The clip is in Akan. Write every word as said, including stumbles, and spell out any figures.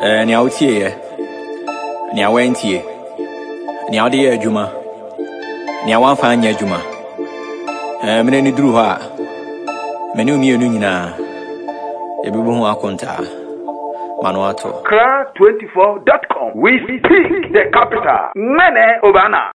Eh, ni autie ye. Ni awentie. Ni ade ye adwuma. Ni awanfa anya adwuma. Eh, mene ni duru ha. Mene umienu nyina. Ebibu ho akonta. Manuato. Kra twenty-four dot com. We speak the capital. Mene Obana.